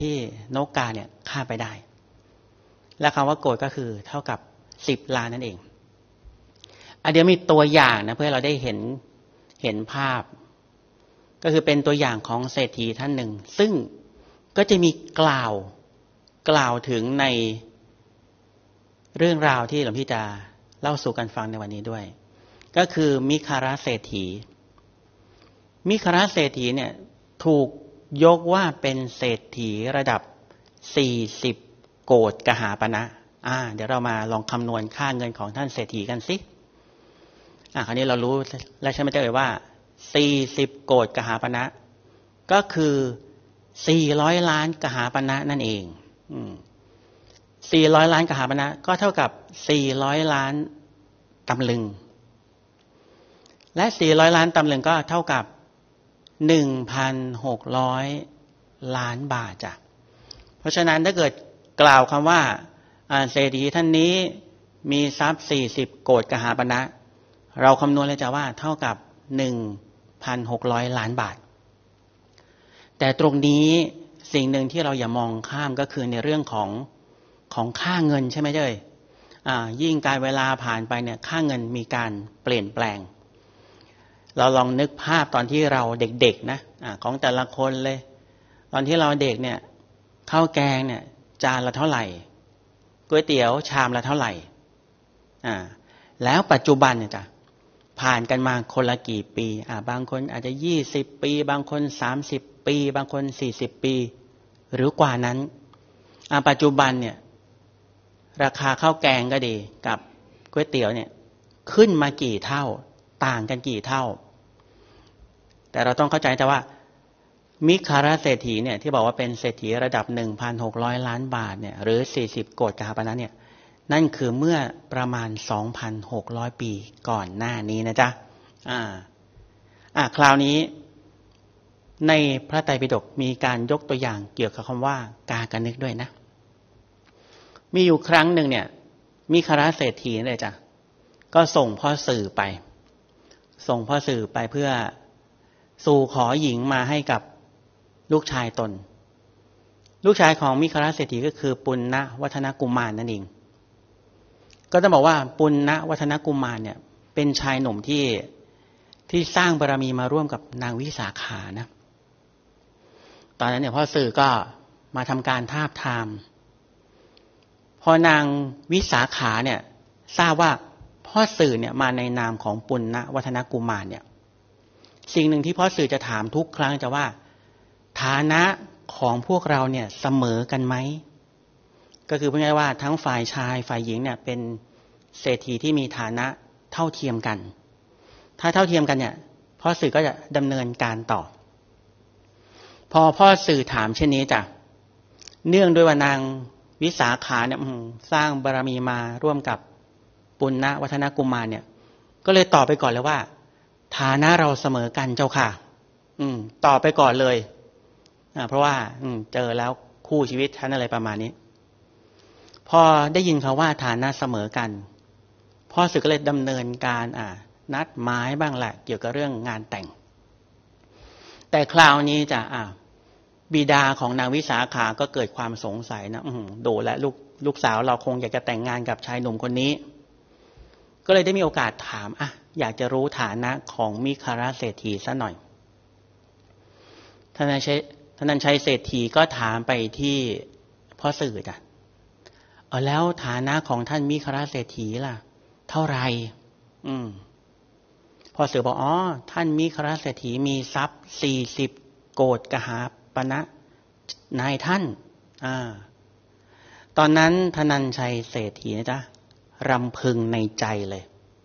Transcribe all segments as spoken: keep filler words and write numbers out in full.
ที่นกกาเนี่ยฆ่าไปได้และคำว่าโกรธก็คือเท่ากับสิบล้านนั่นเองอ่ะเดี๋ยวมีตัวอย่างนะเพื่อเราได้เห็นเห็นภาพก็คือเป็นตัวอย่างของเศรษฐีท่านหนึ่งซึ่งก็จะมีกล่าวกล่าวถึงในเรื่องราวที่หลวงพี่จะเล่าสู่กันฟังในวันนี้ด้วยก็คือมิคาราเศรษฐีมิคาราเศรษฐีเนี่ยถูกยกว่าเป็นเศรษฐีระดับสี่สิบโกฏกหาปณะอ่าเดี๋ยวเรามาลองคำนวณค่าเงินของท่านเศรษฐีกันสิอ่าคราวนี้เรารู้แล้วใช่ไหมเจ้าเอ๋ยว่าสี่สิบโกฏกหาปณะก็คือสี่ร้อยล้านกหาปณะนั่นเองอืมสี่ร้อยล้านกหาปณะก็เท่ากับสี่ร้อยล้านตำลึงและสี่ร้อยล้านตำลึงก็เท่ากับหนึ่งพันหกร้อยล้านบาทจ้ะเพราะฉะนั้นถ้าเกิดกล่าวคำว่าเศรษฐีท่านนี้มีทรัพย์สี่สิบโกฏกหาปณะเราคำนวณเลยจ้ะว่าเท่ากับหนึ่งพันหกร้อยล้านบาทแต่ตรงนี้สิ่งหนึ่งที่เราอย่ามองข้ามก็คือในเรื่องของของค่าเงินใช่ไหมเจ้ยอ่ายิ่งการเวลาผ่านไปเนี่ยค่าเงินมีการเปลี่ยนแปลงเราลองนึกภาพตอนที่เราเด็กๆนะอ่าของแต่ละคนเลยตอนที่เราเด็กเนี่ยข้าวแกงเนี่ยจานละเท่าไหร่ก๋วยเตี๋ยวชามละเท่าไหร่อ่าแล้วปัจจุบันเนี่ยจ้ะผ่านกันมาคนละกี่ปีอ่าบางคนอาจจะยี่สิบปีบางคนสามสิบปีบางคนสี่สิบปีหรือกว่านั้นอ่าปัจจุบันเนี่ยราคาข้าวแกงก็ดีกับก๋วยเตี๋ยวเนี่ยขึ้นมากี่เท่าต่างกันกี่เท่าแต่เราต้องเข้าใจแต่ว่ามิคาราเศรษฐีเนี่ยที่บอกว่าเป็นเศรษฐีระดับ หนึ่งพันหกร้อยล้านบาทเนี่ยหรือสี่สิบโกฏกหาปณะเนี่ยนั่นคือเมื่อประมาณ สองพันหกร้อย ปีก่อนหน้านี้นะจ๊ะอ่าอ่าคราวนี้ในพระไตรปิฎกมีการยกตัวอย่างเกี่ยวกับคำว่ากากนึกด้วยนะมีอยู่ครั้งหนึ่งเนี่ยมิคาราเศรษฐีเลยจ้ะก็ส่งพ่อสื่อไปส่งพ่อสื่อไปเพื่อสู่ขอหญิงมาให้กับลูกชายตนลูกชายของมิคาราเศรษฐีก็คือปุณณวัฒนกุมารนั่นเองก็ต้องบอกว่าปุณณวัฒนกุมารเนี่ยเป็นชายหนุ่มที่ที่สร้างบารมีมาร่วมกับนางวิสาขานะตอนนั้นเนี่ยพ่อสื่อก็มาทำการทาบทามพอนางวิสาขาเนี่ยทราบว่าพ่อสื่อเนี่ยมาในนามของปุณณวัฒนกุมารเนี่ยสิ่งหนึ่งที่พ่อสื่อจะถามทุกครั้งจะว่าฐานะของพวกเราเนี่ยเสมอกันไหมก็คือพูดง่ายๆว่าทั้งฝ่ายชายฝ่ายหญิงเนี่ยเป็นเศรษฐีที่มีฐานะเท่าเทียมกันถ้าเท่าเทียมกันเนี่ยพ่อสื่อก็จะดำเนินการต่อพอพ่อสื่อถามเช่นนี้จ้ะเนื่องด้วยว่านางวิสาขาเนี่ยสร้างบารมีมาร่วมกับปุณณวัฒนกุมารเนี่ยก็เลยตอบไปก่อนเลยว่าฐานะเราเสมอกันเจ้าค่ะอืมตอบไปก่อนเลยอ่าเพราะว่าอืมเจอแล้วคู่ชีวิตท่านอะไรประมาณนี้พอได้ยินเขาว่าฐานะเสมอกันพ่อสื่อก็เลยดำเนินการอ่านัดหมายบ้างแหละเกี่ยวกับเรื่องงานแต่งแต่คราวนี้จะอ่าบิดาของนางวิสาขาก็เกิดความสงสัยนะอืมดูแลลูกลูกสาวเราคงอยากจะแต่งงานกับชายหนุ่มคนนี้ก็เลยได้มีโอกาสถามอ่ะอยากจะรู้ฐานะของมิคาราเศรษฐีซะหน่อยท่านนั้นใช้ท่านนั้นใช้เศรษฐีก็ถามไปที่พ่อสื่อจ้ะเออแล้วฐานะของท่านมิคาราเศรษฐีล่ะเท่าไหร่อืมพ่อสื่อบอกอ๋อท่านมิคาราเศรษฐีมีทรัพย์สี่สิบโกฏกหาปณะนายท่านอ่าตอนนั้นธนัญชัยเศรษฐีนะจ๊ะรำพึงในใจเลย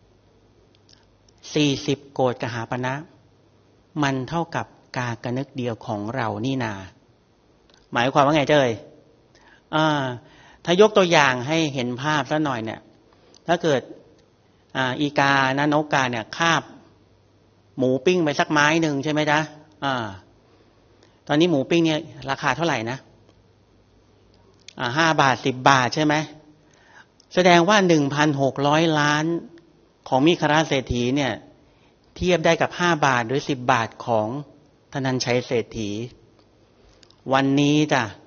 สี่สิบโกฏกหาปณะมันเท่ากับกากนึกเดียวของเรานี่นาหมายความว่าไงเจ้ยอ่าถ้ายกตัวอย่างให้เห็นภาพซะหน่อยเนี่ยถ้าเกิดอ่าอีกานะนกกาเนี่ยคาบหมูปิ้งไปสักไม้หนึ่งใช่ไหมจ๊ะอ่าตอนนี้หมูปิ้งเนี่ยราคาเท่าไหร่นะอ่าห้าบาทสิบบาทใช่ไหมแสดงว่าหนึ่งพันหกร้อยล้านของมิคาราเศรษฐีเนี่ยเทียบได้กับห้าบาทหรือสิบบาทของธนัญชัยเศรษฐีวันนี้จ้ะ